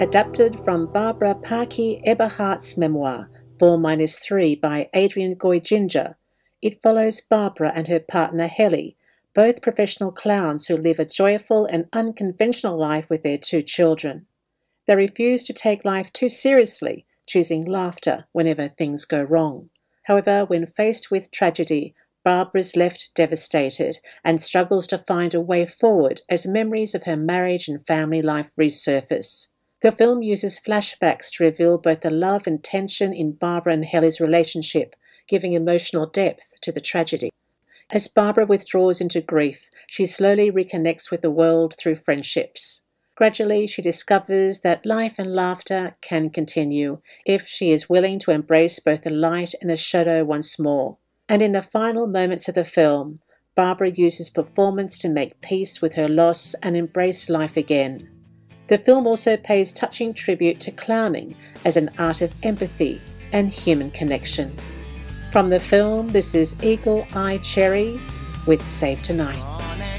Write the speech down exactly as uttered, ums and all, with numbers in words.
Adapted from Barbara Parkey Eberhardt's memoir, four minus three by Adrian Goy Ginger, it follows Barbara and her partner Helly, both professional clowns who live a joyful and unconventional life with their two children. They refuse to take life too seriously, choosing laughter whenever things go wrong. However, when faced with tragedy, Barbara is left devastated and struggles to find a way forward as memories of her marriage and family life resurface. The film uses flashbacks to reveal both the love and tension in Barbara and Helly's relationship, giving emotional depth to the tragedy. As Barbara withdraws into grief, she slowly reconnects with the world through friendships. Gradually, she discovers that life and laughter can continue if she is willing to embrace both the light and the shadow once more. And in the final moments of the film, Barbara uses performance to make peace with her loss and embrace life again. The film also pays touching tribute to clowning as an art of empathy and human connection. From the film, this is Eagle Eye Cherry with Save Tonight.